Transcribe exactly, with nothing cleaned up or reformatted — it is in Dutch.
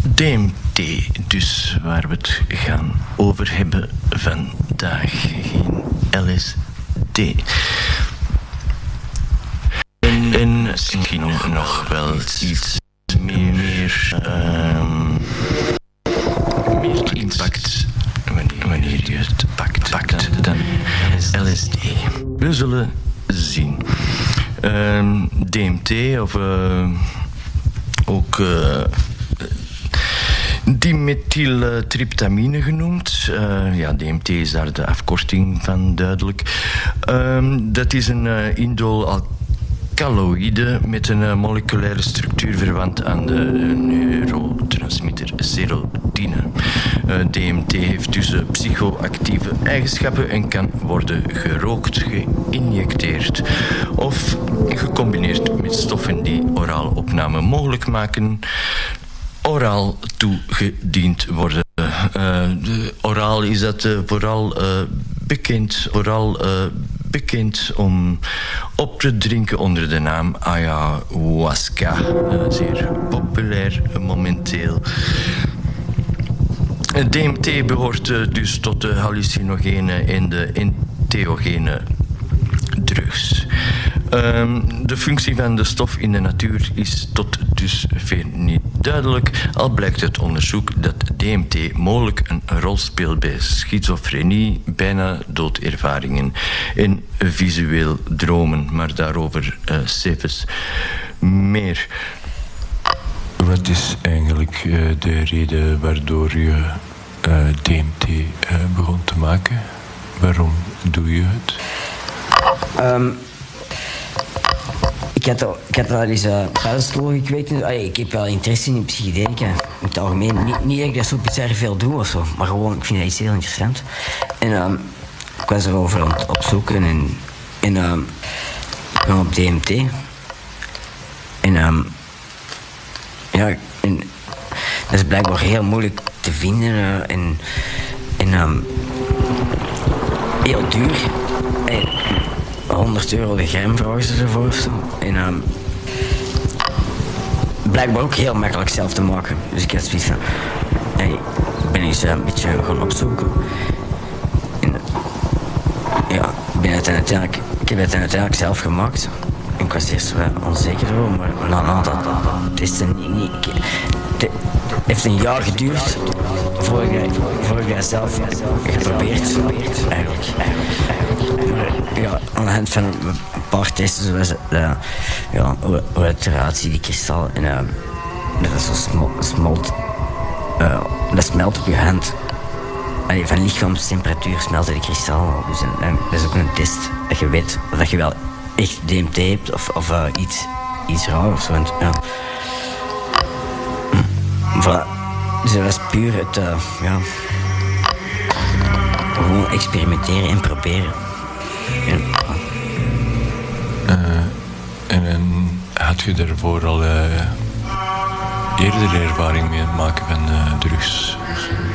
D M T, dus waar we het gaan over hebben vandaag. Geen L S D. En, en misschien nog, nog wel iets meer, meer, um, meer impact wanneer, wanneer je het pakt, pakt dan L S D. We zullen zien. Um, D M T of uh, ook uh, dimethyltryptamine genoemd. Uh, ja, D M T is daar de afkorting van, duidelijk. Um, dat is een uh, indol-alkaloïde met een uh, moleculaire structuur verwant aan de neurotransmitter serotine. Uh, D M T heeft dus uh, psychoactieve eigenschappen en kan worden gerookt, geïnjecteerd of gecombineerd met stoffen die oraal opname mogelijk maken, oraal toegediend worden. Uh, de oraal is dat uh, vooral uh, bekend, oraal uh, bekend om op te drinken onder de naam ayahuasca. Uh, zeer populair momenteel. D M T behoort uh, dus tot de hallucinogene en de entheogene drugs. Um, de functie van de stof in de natuur is tot dusver niet duidelijk, al blijkt uit onderzoek dat D M T mogelijk een rol speelt bij schizofrenie, bijna doodervaringen en visueel dromen, maar daarover uh, cijfers meer. Wat is eigenlijk uh, de reden waardoor je uh, D M T uh, begon te maken? Waarom doe je het? Um, ik, had al, ik had al eens uh, paddenstoel gekweekt. Allee, ik heb wel interesse in psychedelica. In het algemeen. Niet, niet dat ik dat zo bizar veel doe of zo, maar gewoon, ik vind dat iets heel interessant. En um, ik was erover aan het opzoeken en, en um, ik kwam op D M T. En um, ja, en dat is blijkbaar heel moeilijk te vinden uh, en, en um, heel duur. En honderd euro de gram vragen ze ervoor of zo. En um, blijkbaar ook heel makkelijk zelf te maken. Dus ik had zoiets van, hey, ik ben eens uh, een beetje gaan opzoeken. En ja, ik, ben het uiteindelijk, ik heb het uiteindelijk zelf gemaakt. En ik was eerst wel onzeker over, maar nou, nou, dat, dat, het is er niet, niet ik, het heeft een jaar geduurd voor ik, voor ik dat zelf geprobeerd eigenlijk. Maar ja, aan de hand van een paar testen zoals uh, ja, hoe, hoe het eruit ziet, die kristal, en uh, dat is zo smol, smolt, uh, dat smelt op je hand. Allee, van lichaamstemperatuur smelten die kristal. Dus en, en, dat is ook een test dat je weet dat je wel echt D M T hebt of, of uh, iets, iets raar of zo. En, ja. Hm. Voilà. Dus dat was puur het, uh, ja, gewoon experimenteren en proberen. Ja. Uh, en, en had je daarvoor al uh, eerder ervaring mee het maken van uh, drugs?